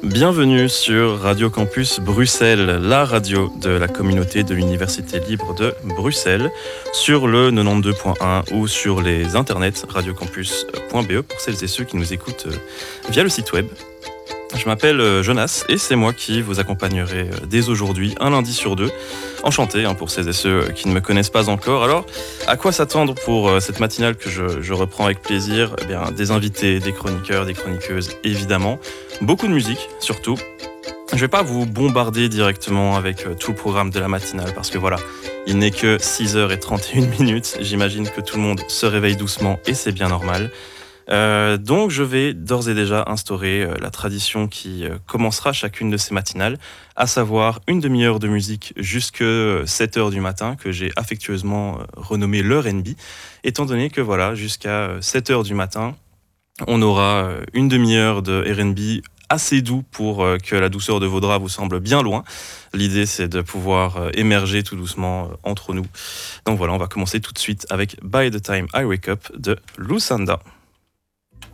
Bienvenue sur Radio Campus Bruxelles, la radio de la communauté de l'Université libre de Bruxelles, sur le 92.1 ou sur les internets radiocampus.be pour celles et ceux qui nous écoutent via le site web. Je m'appelle Jonas et c'est moi qui vous accompagnerai dès aujourd'hui, un lundi sur deux. Enchanté pour celles et ceux qui ne me connaissent pas encore. Alors, à quoi s'attendre pour cette matinale que je reprends avec plaisir ? Eh bien, des invités, des chroniqueurs, des chroniqueuses, évidemment. Beaucoup de musique, surtout. Je ne vais pas vous bombarder directement avec tout le programme de la matinale parce que voilà, il n'est que 6h31. J'imagine que tout le monde se réveille doucement et c'est bien normal. Donc je vais d'ores et déjà instaurer la tradition qui commencera chacune de ces matinales, à savoir une demi-heure de musique jusque 7h du matin, que j'ai affectueusement renommé le R&B, étant donné que voilà, jusqu'à 7h du matin, on aura une demi-heure de R&B assez doux pour que la douceur de vos draps vous semble bien loin. L'idée, c'est de pouvoir émerger tout doucement entre nous. Donc voilà, on va commencer tout de suite avec By the Time I Wake Up de Lusanda.